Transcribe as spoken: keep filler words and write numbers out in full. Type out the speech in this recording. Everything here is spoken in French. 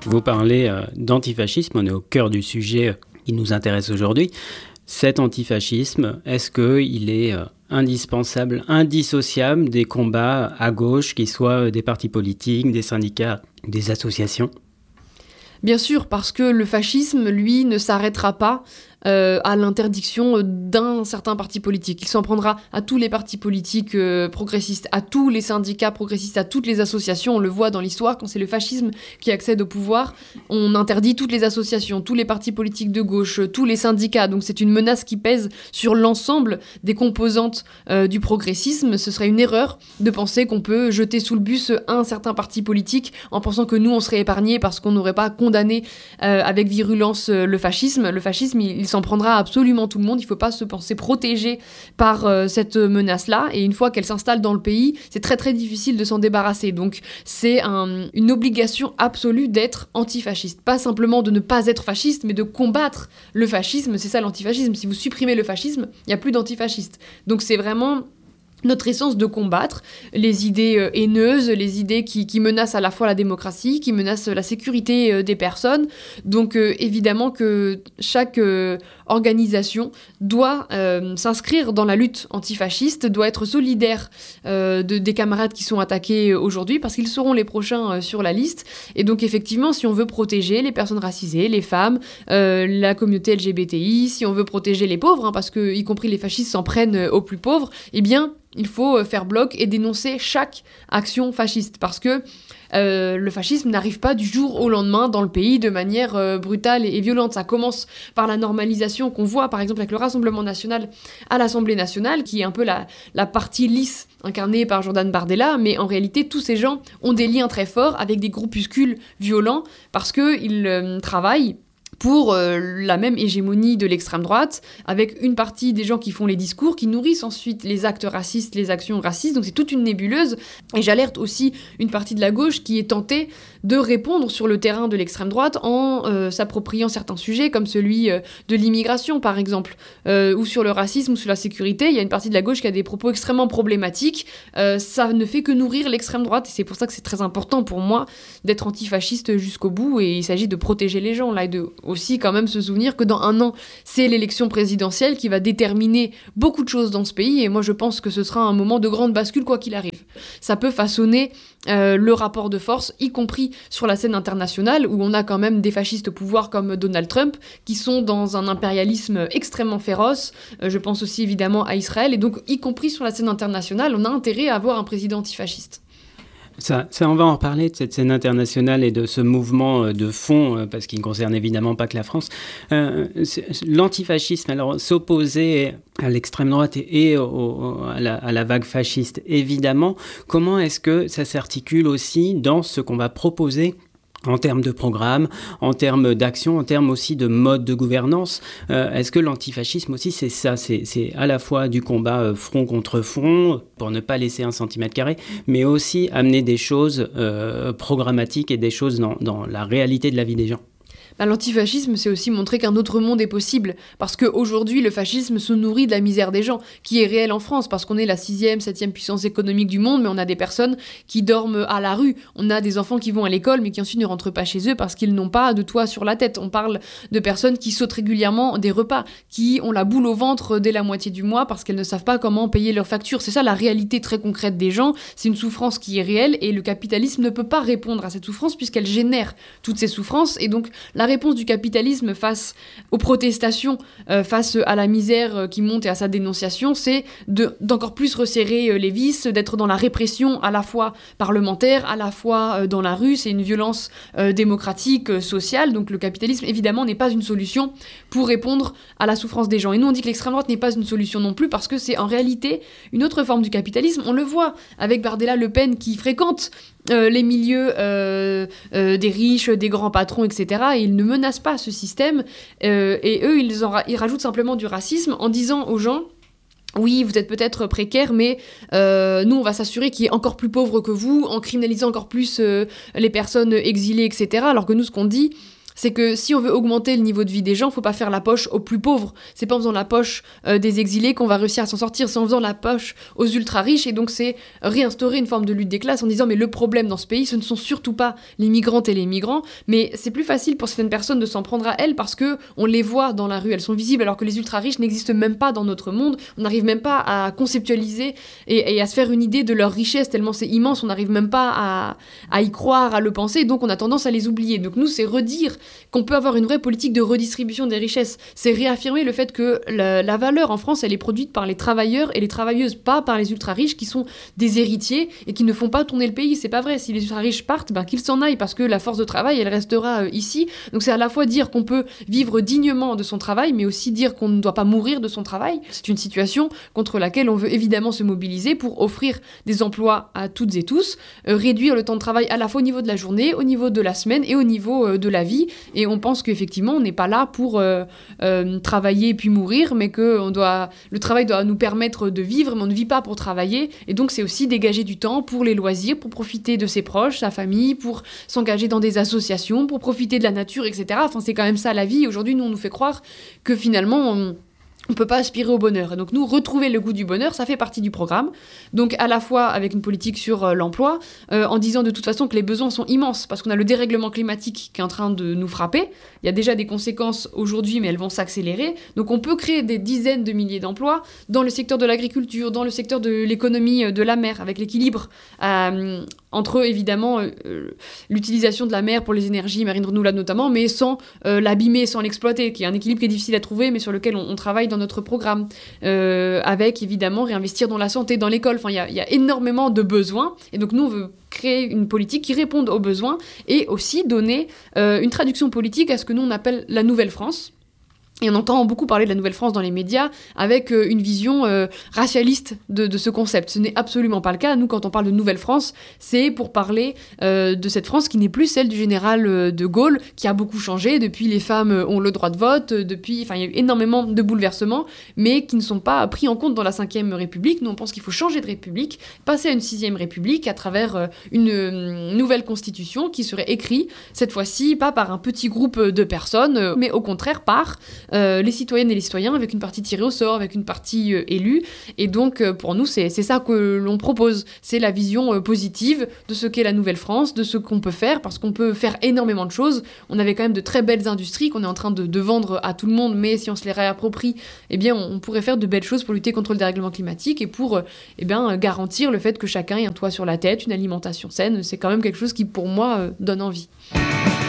Vous parlez euh, d'antifascisme, on est au cœur du sujet euh, qui nous intéresse aujourd'hui. Cet antifascisme, est-ce qu'il est euh, indispensable, indissociable des combats à gauche, qu'ils soient des partis politiques, des syndicats, des associations ? Bien sûr, parce que le fascisme, lui, ne s'arrêtera pas euh, à l'interdiction d'un certain parti politique. Il s'en prendra à tous les partis politiques euh, progressistes, à tous les syndicats progressistes, à toutes les associations. On le voit dans l'histoire, quand c'est le fascisme qui accède au pouvoir, on interdit toutes les associations, tous les partis politiques de gauche, tous les syndicats. Donc c'est une menace qui pèse sur l'ensemble des composantes euh, du progressisme. Ce serait une erreur de penser qu'on peut jeter sous le bus un certain parti politique en pensant que nous, on serait épargnés parce qu'on n'aurait pas condamné euh, avec virulence euh, le fascisme. Le fascisme, il, il s'en prendra à absolument tout le monde. Il ne faut pas se penser protégé par euh, cette menace-là. Et une fois qu'elle s'installe dans le pays, c'est très très difficile de s'en débarrasser. Donc c'est un, une obligation absolue d'être antifasciste. Pas simplement de ne pas être fasciste, mais de combattre le fascisme. C'est ça l'antifascisme. Si vous supprimez le fascisme, il n'y a plus d'antifascistes. Donc c'est vraiment notre essence de combattre les idées euh, haineuses, les idées qui, qui menacent à la fois la démocratie, qui menacent la sécurité euh, des personnes. Donc euh, évidemment que chaque euh, organisation doit euh, s'inscrire dans la lutte antifasciste, doit être solidaire euh, de, des camarades qui sont attaqués aujourd'hui, parce qu'ils seront les prochains euh, sur la liste. Et donc effectivement, si on veut protéger les personnes racisées, les femmes, euh, la communauté L G B T I, si on veut protéger les pauvres, hein, parce que y compris les fascistes s'en prennent euh, aux plus pauvres, eh bien il faut faire bloc et dénoncer chaque action fasciste, parce que euh, le fascisme n'arrive pas du jour au lendemain dans le pays de manière euh, brutale et, et violente. Ça commence par la normalisation qu'on voit par exemple avec le Rassemblement national à l'Assemblée nationale, qui est un peu la, la partie lisse incarnée par Jordan Bardella, mais en réalité tous ces gens ont des liens très forts avec des groupuscules violents, parce qu'ils euh, travaillent pour euh, la même hégémonie de l'extrême droite, avec une partie des gens qui font les discours, qui nourrissent ensuite les actes racistes, les actions racistes, donc c'est toute une nébuleuse. Et j'alerte aussi une partie de la gauche qui est tentée de répondre sur le terrain de l'extrême droite en euh, s'appropriant certains sujets, comme celui euh, de l'immigration par exemple, euh, ou sur le racisme, ou sur la sécurité. Il y a une partie de la gauche qui a des propos extrêmement problématiques. Euh, ça ne fait que nourrir l'extrême droite, et c'est pour ça que c'est très important pour moi d'être antifasciste jusqu'au bout, et il s'agit de protéger les gens là, et de aussi quand même se souvenir que dans un an, c'est l'élection présidentielle qui va déterminer beaucoup de choses dans ce pays, et moi je pense que ce sera un moment de grande bascule quoi qu'il arrive. Ça peut façonner euh, le rapport de force, y compris sur la scène internationale, où on a quand même des fascistes au pouvoir comme Donald Trump, qui sont dans un impérialisme extrêmement féroce. Euh, je pense aussi évidemment à Israël, et donc y compris sur la scène internationale, on a intérêt à avoir un président antifasciste. Ça, ça, on va en reparler de cette scène internationale et de ce mouvement de fond, parce qu'il ne concerne évidemment pas que la France. Euh, l'antifascisme, alors s'opposer à l'extrême droite et, et au, à, la, à la vague fasciste, évidemment. Comment est-ce que ça s'articule aussi dans ce qu'on va proposer en termes de programme, en termes d'action, en termes aussi de mode de gouvernance? euh, Est-ce que l'antifascisme aussi, c'est ça, c'est, c'est à la fois du combat euh, front contre front, pour ne pas laisser un centimètre carré, mais aussi amener des choses euh, programmatiques et des choses dans, dans la réalité de la vie des gens? Bah, l'antifascisme, c'est aussi montrer qu'un autre monde est possible, parce qu'aujourd'hui, le fascisme se nourrit de la misère des gens, qui est réelle en France, parce qu'on est la sixième, septième puissance économique du monde, mais on a des personnes qui dorment à la rue, on a des enfants qui vont à l'école, mais qui ensuite ne rentrent pas chez eux parce qu'ils n'ont pas de toit sur la tête. On parle de personnes qui sautent régulièrement des repas, qui ont la boule au ventre dès la moitié du mois parce qu'elles ne savent pas comment payer leurs factures. C'est ça la réalité très concrète des gens, c'est une souffrance qui est réelle, et le capitalisme ne peut pas répondre à cette souffrance puisqu'elle génère toutes ces souffrances, et donc la réponse du capitalisme face aux protestations, euh, face à la misère euh, qui monte et à sa dénonciation, c'est de, d'encore plus resserrer euh, les vis, d'être dans la répression à la fois parlementaire, à la fois euh, dans la rue. C'est une violence euh, démocratique, euh, sociale. Donc le capitalisme, évidemment, n'est pas une solution pour répondre à la souffrance des gens. Et nous, on dit que l'extrême droite n'est pas une solution non plus, parce que c'est en réalité une autre forme du capitalisme. On le voit avec Bardella, Le Pen, qui fréquente Euh, les milieux euh, euh, des riches, des grands patrons, et cetera. Et ils ne menacent pas ce système. Euh, et eux, ils, en ra- ils rajoutent simplement du racisme en disant aux gens: oui, vous êtes peut-être précaire, mais euh, nous, on va s'assurer qu'il est encore plus pauvre que vous, en criminalisant encore plus euh, les personnes exilées, et cetera. Alors que nous, ce qu'on dit, c'est que si on veut augmenter le niveau de vie des gens, faut pas faire la poche aux plus pauvres. C'est pas en faisant la poche euh, des exilés qu'on va réussir à s'en sortir, c'est en faisant la poche aux ultra riches. Et donc c'est réinstaurer une forme de lutte des classes en disant mais le problème dans ce pays, ce ne sont surtout pas les migrantes et les migrants, mais c'est plus facile pour certaines personnes de s'en prendre à elles parce que on les voit dans la rue, elles sont visibles, alors que les ultra riches n'existent même pas dans notre monde. On n'arrive même pas à conceptualiser et, et à se faire une idée de leur richesse tellement c'est immense, on n'arrive même pas à, à y croire, à le penser, donc on a tendance à les oublier. Donc nous, c'est redire qu'on peut avoir une vraie politique de redistribution des richesses. C'est réaffirmer le fait que la, la valeur en France, elle est produite par les travailleurs et les travailleuses, pas par les ultra-riches qui sont des héritiers et qui ne font pas tourner le pays. C'est pas vrai. Si les ultra-riches partent, ben, qu'ils s'en aillent parce que la force de travail, elle restera euh, ici. Donc c'est à la fois dire qu'on peut vivre dignement de son travail, mais aussi dire qu'on ne doit pas mourir de son travail. C'est une situation contre laquelle on veut évidemment se mobiliser pour offrir des emplois à toutes et tous, euh, réduire le temps de travail à la fois au niveau de la journée, au niveau de la semaine et au niveau euh, de la vie. Et on pense qu'effectivement, on n'est pas là pour euh, euh, travailler puis mourir, mais que on doit, le travail doit nous permettre de vivre, mais on ne vit pas pour travailler. Et donc, c'est aussi dégager du temps pour les loisirs, pour profiter de ses proches, sa famille, pour s'engager dans des associations, pour profiter de la nature, et cetera. Enfin, c'est quand même ça la vie. Aujourd'hui, nous, on nous fait croire que finalement, on on peut pas aspirer au bonheur. Et donc nous, retrouver le goût du bonheur, ça fait partie du programme. Donc à la fois avec une politique sur euh, l'emploi, euh, en disant de toute façon que les besoins sont immenses, parce qu'on a le dérèglement climatique qui est en train de nous frapper. Il y a déjà des conséquences aujourd'hui, mais elles vont s'accélérer. Donc on peut créer des dizaines de milliers d'emplois dans le secteur de l'agriculture, dans le secteur de l'économie de la mer, avec l'équilibre euh, entre évidemment euh, l'utilisation de la mer pour les énergies marines renouvelables notamment, mais sans euh, l'abîmer, sans l'exploiter, qui est un équilibre qui est difficile à trouver, mais sur lequel on, on travaille dans notre programme, euh, avec évidemment réinvestir dans la santé, dans l'école. Enfin, il y a, y a énormément de besoins, et donc nous on veut créer une politique qui réponde aux besoins et aussi donner euh, une traduction politique à ce que nous on appelle la Nouvelle France. Et on entend beaucoup parler de la Nouvelle-France dans les médias avec euh, une vision euh, racialiste de, de ce concept. Ce n'est absolument pas le cas. Nous, quand on parle de Nouvelle-France, c'est pour parler euh, de cette France qui n'est plus celle du général euh, de Gaulle, qui a beaucoup changé. Depuis, les femmes ont le droit de vote. Depuis, enfin, il y a eu énormément de bouleversements, mais qui ne sont pas pris en compte dans la cinquième République. Nous, on pense qu'il faut changer de République, passer à une sixième République à travers euh, une euh, nouvelle constitution qui serait écrite, cette fois-ci, pas par un petit groupe de personnes, euh, mais au contraire par Euh, les citoyennes et les citoyens, avec une partie tirée au sort, avec une partie euh, élue. Et donc, euh, pour nous, c'est, c'est ça que l'on propose. C'est la vision euh, positive de ce qu'est la Nouvelle-France, de ce qu'on peut faire, parce qu'on peut faire énormément de choses. On avait quand même de très belles industries qu'on est en train de, de vendre à tout le monde, mais si on se les réapproprie, eh bien, on, on pourrait faire de belles choses pour lutter contre le dérèglement climatique et pour euh, eh bien, garantir le fait que chacun ait un toit sur la tête, une alimentation saine. C'est quand même quelque chose qui, pour moi, euh, donne envie.